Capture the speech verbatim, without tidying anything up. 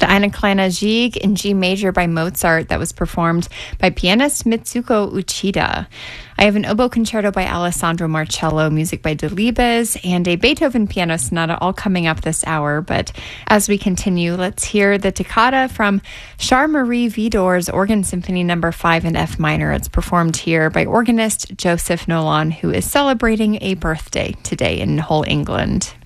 Eine kleine Gigue in G major by Mozart that was performed by pianist Mitsuko Uchida. I have an oboe concerto by Alessandro Marcello, music by Delibes, and a Beethoven piano sonata all coming up this hour. But as we continue, let's hear the toccata from Charles-Marie Widor's Organ Symphony number five in F minor. It's performed here by organist Joseph Nolan, who is celebrating a birthday today in Hull, England.